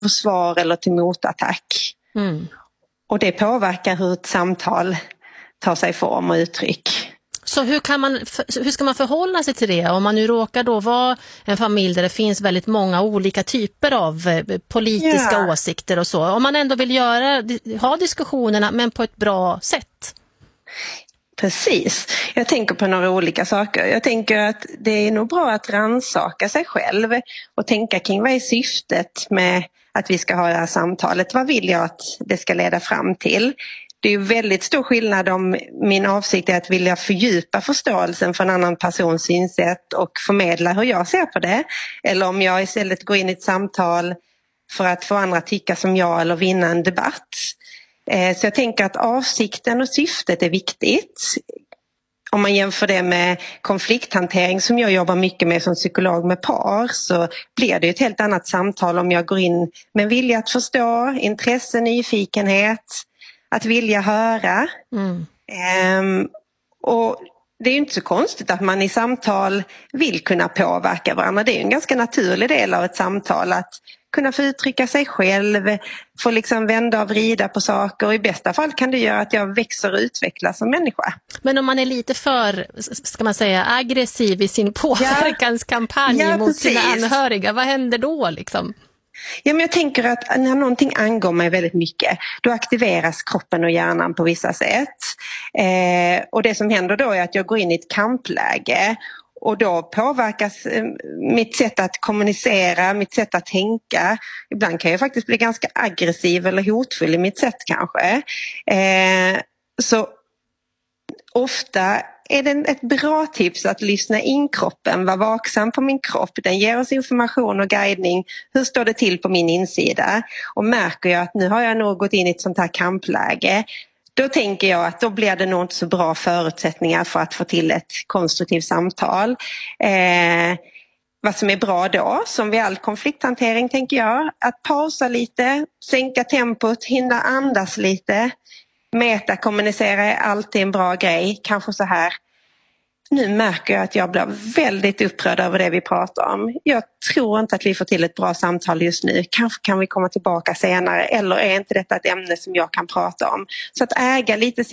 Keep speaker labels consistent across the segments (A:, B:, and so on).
A: försvar eller till motattack. Och det påverkar hur ett samtal tar sig form och uttryck.
B: Så hur ska man förhålla sig till det om man nu råkar då vara en familj där det finns väldigt många olika typer av politiska åsikter och så. Om man ändå vill ha diskussionerna men på ett bra sätt.
A: Precis. Jag tänker på några olika saker. Jag tänker att det är nog bra att rannsaka sig själv och tänka kring vad är syftet med att vi ska ha det här samtalet. Vad vill jag att det ska leda fram till? Det är ju väldigt stor skillnad om min avsikt är att vilja fördjupa förståelsen för en annan persons synsätt och förmedla hur jag ser på det. Eller om jag istället går in i ett samtal för att få andra tycka som jag eller vinna en debatt. Så jag tänker att avsikten och syftet är viktigt. Om man jämför det med konflikthantering som jag jobbar mycket med som psykolog med par, så blir det ett helt annat samtal om jag går in med vilja att förstå, intresse, nyfikenhet, att vilja höra. Och det är ju inte så konstigt att man i samtal vill kunna påverka varandra. Det är ju en ganska naturlig del av ett samtal att kunna få uttrycka sig själv, få liksom vända och vrida på saker, och i bästa fall kan det göra att jag växer och utvecklas som människa.
B: Men om man är lite för, ska man säga, aggressiv i sin påverkanskampanj mot sina anhöriga, vad händer då liksom?
A: Ja, men jag tänker att när någonting angår mig väldigt mycket, då aktiveras kroppen och hjärnan på vissa sätt. Och det som händer då är att jag går in i ett kampläge. Och då påverkas mitt sätt att kommunicera, mitt sätt att tänka. Ibland kan jag faktiskt bli ganska aggressiv eller hotfull i mitt sätt kanske. Så ofta är det ett bra tips att lyssna in kroppen, vara vaksam på min kropp. Den ger oss information och guidning. Hur står det till på min insida? Och märker jag att nu har jag nog gått in i ett sånt här kampläge, då tänker jag att då blir det nog inte så bra förutsättningar för att få till ett konstruktivt samtal. Vad som är bra då, som vid all konflikthantering tänker jag, att pausa lite, sänka tempot, hinna andas lite. Metakommunicera är alltid en bra grej, kanske så här. Nu märker jag att jag blir väldigt upprörd över det vi pratar om. Jag tror inte att vi får till ett bra samtal just nu. Kanske kan vi komma tillbaka senare, eller är inte detta ett ämne som jag kan prata om? Så att äga lite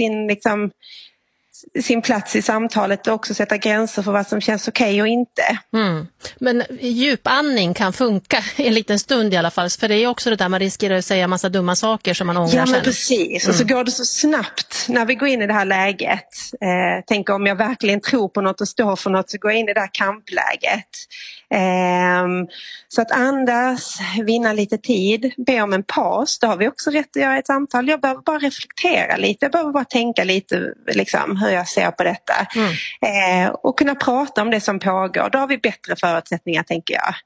A: sin plats i samtalet och också sätta gränser för vad som känns okej och inte.
B: Men djupandning kan funka en liten stund i alla fall, för det är också det där man riskerar att säga massa dumma saker som man ångrar sen.
A: Ja, men precis. Och så går det så snabbt när vi går in i det här läget. Tänk om jag verkligen tror på något och står för något, så går jag in i det här kampläget. Så att andas, vinna lite tid, be om en paus, då har vi också rätt att göra ett samtal. Jag behöver bara reflektera lite, jag behöver bara tänka lite liksom, hur jag ser på detta. Och kunna prata om det som pågår, då har vi bättre förutsättningar tänker jag.